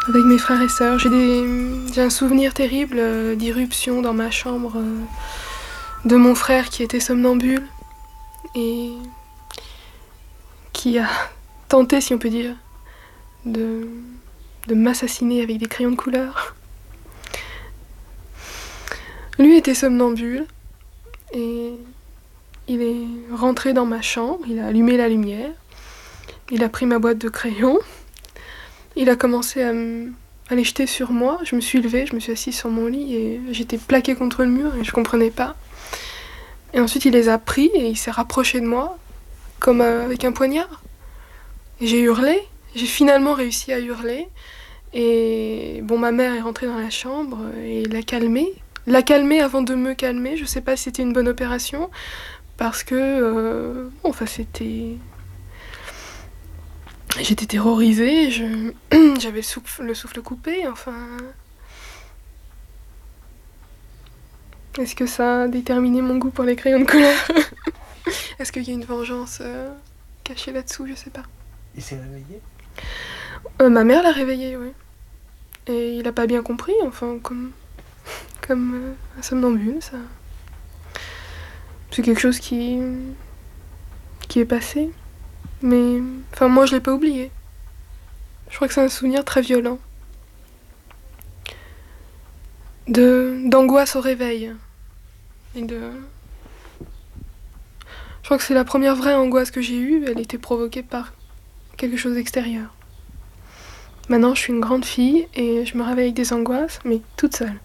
avec mes frères et sœurs. J'ai un souvenir terrible d'irruption dans ma chambre de mon frère qui était somnambule et qui a tenté, si on peut dire, de, de m'assassiner avec des crayons de couleur. Lui était somnambule et il est rentré dans ma chambre, il a allumé la lumière, il a pris ma boîte de crayons, il a commencé à les jeter sur moi. Je me suis levée, je me suis assise sur mon lit et j'étais plaquée contre le mur et je comprenais pas. Et ensuite il les a pris et il s'est rapproché de moi comme avec un poignard. Et j'ai hurlé, j'ai finalement réussi à hurler. Et bon, ma mère est rentrée dans la chambre et l'a calmé. L'a calmé avant de me calmer. Je sais pas si c'était une bonne opération parce que, enfin, j'étais terrorisée. J'avais le souffle coupé. Enfin, est-ce que ça a déterminé mon goût pour les crayons de couleur? Est-ce qu'il y a une vengeance cachée là-dessous? Je sais pas. Il s'est réveillé? Ma mère l'a réveillé, oui. Et il a pas bien compris, enfin, comme un somnambule, ça. C'est quelque chose qui est passé. Mais, enfin, moi, je l'ai pas oublié. Je crois que c'est un souvenir très violent. D'angoisse au réveil. Et je crois que c'est la première vraie angoisse que j'ai eue. Elle était provoquée par quelque chose d'extérieur. Maintenant, je suis une grande fille et je me réveille avec des angoisses, mais toute seule.